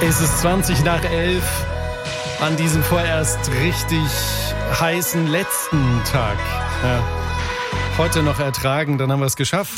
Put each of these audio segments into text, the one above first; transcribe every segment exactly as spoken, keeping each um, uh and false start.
Es ist zwanzig nach elf an diesem vorerst richtig heißen letzten Tag. Ja. Heute noch ertragen, dann haben wir es geschafft.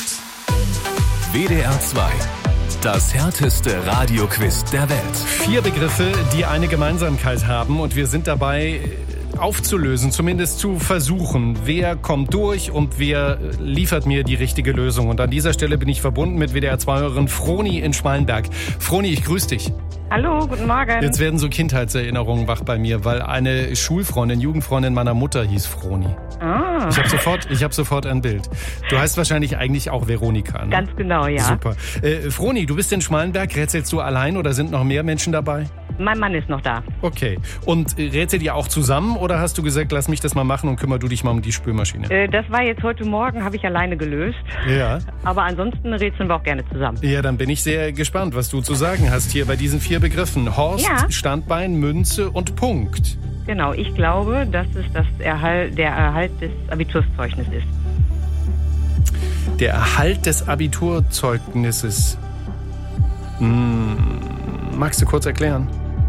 W D R zwei. Das härteste Radioquiz der Welt. Vier Begriffe, die eine Gemeinsamkeit haben, und wir sind dabei aufzulösen, zumindest zu versuchen, wer kommt durch und wer liefert mir die richtige Lösung. Und an dieser Stelle bin ich verbunden mit W D R zwei-Hörerin Froni in Schmalenberg. Froni, ich grüße dich. Hallo, guten Morgen. Jetzt werden so Kindheitserinnerungen wach bei mir, weil eine Schulfreundin, Jugendfreundin meiner Mutter hieß Froni. Ah. Ich habe sofort, ich hab sofort ein Bild. Du heißt wahrscheinlich eigentlich auch Veronika, ne? Ganz genau, ja. Super. Äh, Froni, du bist in Schmalenberg. Rätselst du allein oder sind noch mehr Menschen dabei? Mein Mann ist noch da. Okay. Und äh, rätselt ihr auch zusammen oder hast du gesagt, lass mich das mal machen und kümmer du dich mal um die Spülmaschine? Äh, das war jetzt heute Morgen, habe ich alleine gelöst. Ja. Aber ansonsten rätseln wir auch gerne zusammen. Ja, dann bin ich sehr gespannt, was du zu sagen hast hier bei diesen vier Begriffen. Horst, Ja. Standbein, Münze und Punkt. Genau, ich glaube, dass es das Erhalt, der Erhalt des Abiturszeugnisses ist. Der Erhalt des Abiturzeugnisses. Hm, magst du kurz erklären?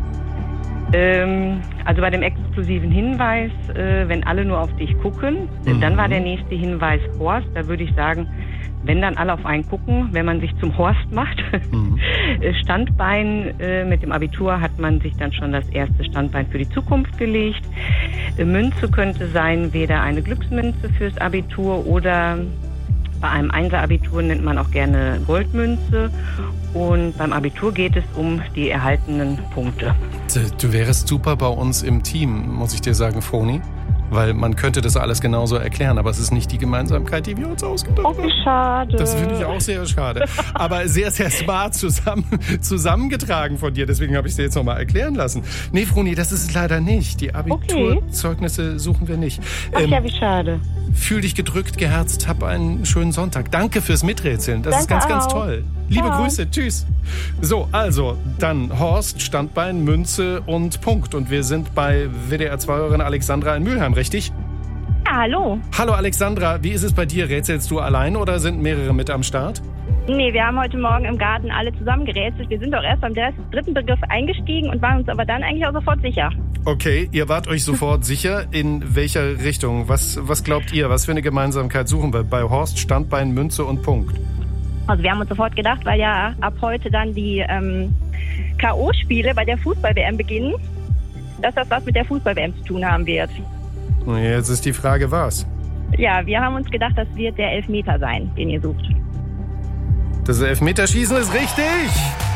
Ähm, also bei dem exklusiven Hinweis, äh, wenn alle nur auf dich gucken, Mhm. dann war der nächste Hinweis Horst. Da würde ich sagen, wenn dann alle auf einen gucken, wenn man sich zum Horst macht. Mhm. Standbein, äh, mit dem Abitur hat man sich dann schon das erste Standbein für die Zukunft gelegt. Äh, Münze könnte sein, weder eine Glücksmünze fürs Abitur oder bei einem Einser-Abitur nennt man auch gerne Goldmünze. Und beim Abitur geht es um die erhaltenen Punkte. Du wärst super bei uns im Team, muss ich dir sagen, Froni. Weil man könnte das alles genauso erklären, aber es ist nicht die Gemeinsamkeit, die wir uns ausgedacht haben. Oh, wie schade. Das finde ich auch sehr schade. Aber sehr, sehr smart zusammen, zusammengetragen von dir. Deswegen habe ich es dir jetzt nochmal erklären lassen. Nee, Froni, das ist es leider nicht. Die Abiturzeugnisse suchen wir nicht. Ach Ähm, ja, wie schade. Fühl dich gedrückt, geherzt, hab einen schönen Sonntag. Danke fürs Miträtseln. Das ist Danke ganz, ganz auch. toll. Liebe Ciao. Grüße. Tschüss. So, also, dann Horst, Standbein, Münze und Punkt. Und wir sind bei W D R zwei-Hörerin Alexandra in Mülheim, richtig? Ja, hallo. Hallo Alexandra, wie ist es bei dir? Rätselst du allein oder sind mehrere mit am Start? Nee, wir haben heute Morgen im Garten alle zusammen gerätselt. Wir sind doch erst beim dritten Begriff eingestiegen und waren uns aber dann eigentlich auch sofort sicher. Okay, ihr wart euch sofort sicher. In welcher Richtung? Was, was glaubt ihr? Was für eine Gemeinsamkeit suchen wir bei Horst, Standbein, Münze und Punkt? Also wir haben uns sofort gedacht, weil ja ab heute dann die ähm, K O-Spiele bei der Fußball-W M beginnen, dass das was mit der Fußball-W M zu tun haben wird. Jetzt ist die Frage, was? Ja, wir haben uns gedacht, das wird der Elfmeter sein, den ihr sucht. Das Elfmeterschießen ist richtig!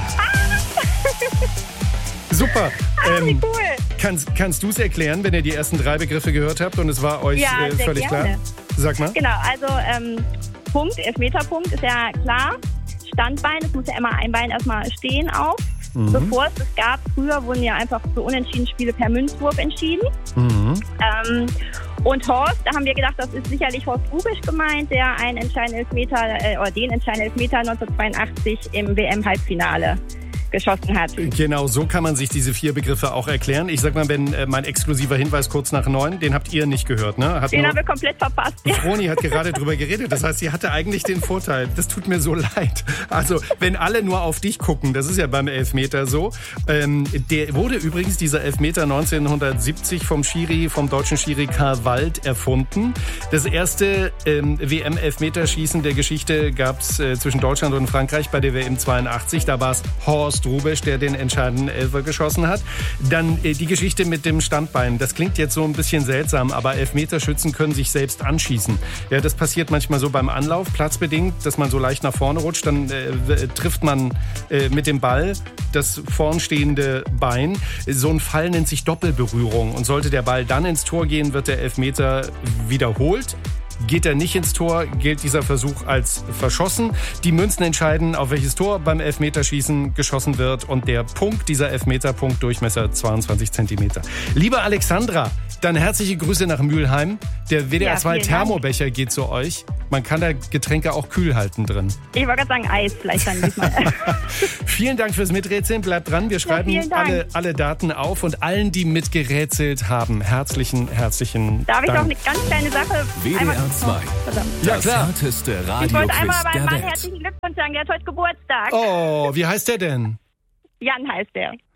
Super. Ah, wie Ähm, cool. kannst kannst du es erklären, wenn ihr die ersten drei Begriffe gehört habt und es war euch Ja, äh, sehr völlig gerne. klar? Sag mal. Genau, also ähm, Punkt, Elfmeterpunkt ist ja klar. Standbein, es muss ja immer ein Bein erstmal stehen auf. Mhm. Bevor es das gab, früher wurden ja einfach für unentschieden Spiele per Münzwurf entschieden. Mhm. Ähm, und Horst, da haben wir gedacht, das ist sicherlich Horst Rubisch gemeint, der einen entscheidenden Elfmeter, äh, oder den entscheidenden Elfmeter neunzehnhundertzweiundachtzig im W M-Halbfinale geschossen hat. Genau, so kann man sich diese vier Begriffe auch erklären. Ich sag mal, wenn äh, mein exklusiver Hinweis kurz nach neun, den habt ihr nicht gehört, ne? Hat Den nur- haben wir komplett verpasst. Ja. Froni hat gerade drüber geredet. Das heißt, sie hatte eigentlich den Vorteil. Das tut mir so leid. Also, wenn alle nur auf dich gucken, das ist ja beim Elfmeter so. Ähm, der wurde übrigens, dieser Elfmeter neunzehnhundertsiebzig vom Schiri, vom deutschen Schiri Karl Wald erfunden. Das erste ähm, W M-Elfmeterschießen der Geschichte gab's äh, zwischen Deutschland und Frankreich bei der W M zweiundachtzig. Da war es Horst Rubisch, der den entscheidenden Elfer geschossen hat. Dann äh, die Geschichte mit dem Standbein. Das klingt jetzt so ein bisschen seltsam, aber Elfmeterschützen können sich selbst anschießen. Ja, das passiert manchmal so beim Anlauf, platzbedingt, dass man so leicht nach vorne rutscht. Dann äh, trifft man äh, mit dem Ball das vornstehende Bein. So ein Fall nennt sich Doppelberührung. Und sollte der Ball dann ins Tor gehen, wird der Elfmeter wiederholt. Geht er nicht ins Tor, gilt dieser Versuch als verschossen. Die Münzen entscheiden, auf welches Tor beim Elfmeterschießen geschossen wird. Und der Punkt, dieser Elfmeterpunkt, Durchmesser zweiundzwanzig Zentimeter. Liebe Alexandra, dann herzliche Grüße nach Mülheim. Der W D R zwei Ja, vielen Dank. Thermobecher geht zu euch. Man kann da Getränke auch kühl halten drin. Ich wollte gerade sagen, Eis vielleicht dann diesmal. Vielen Dank fürs Miträtseln. Bleibt dran. Wir schreiben vielen Dank. alle, alle Daten auf. Und allen, die mitgerätselt haben, herzlichen, herzlichen Darf ich Dank. noch eine ganz kleine Sache? W D einmal- R zwei. Oh, verdammt. Ja, Das klar. härteste Ich wollte einmal Radioquiz meinem der Mann Welt. herzlichen Glückwunsch sagen, der hat heute Geburtstag. Oh, wie heißt der denn? Jan heißt der.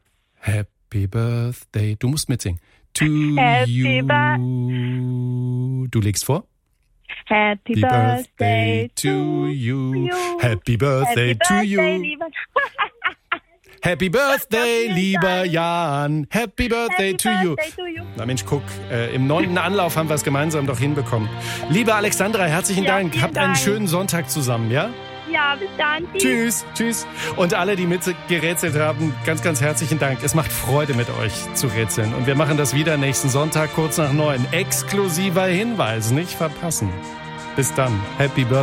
Happy Birthday. Du musst mitsingen. To Happy you. Bir- Du legst vor? Happy Happy Birthday to you. you. Happy Birthday Happy to you. Birthday, lieber Happy Birthday, lieber Jan. Happy Birthday Happy to you. Birthday to you. Na Mensch, guck, äh, im neunten Anlauf haben wir es gemeinsam doch hinbekommen. Liebe Alexandra, herzlichen Ja, Dank. vielen Habt einen Dank. schönen Sonntag zusammen, ja? Ja, bis dann. Tschüss, tschüss. Und alle, die mitgerätselt haben, ganz, ganz herzlichen Dank. Es macht Freude, mit euch zu rätseln. Und wir machen das wieder nächsten Sonntag, kurz nach neun. Exklusiver Hinweis, nicht verpassen. Bis dann. Happy Birthday.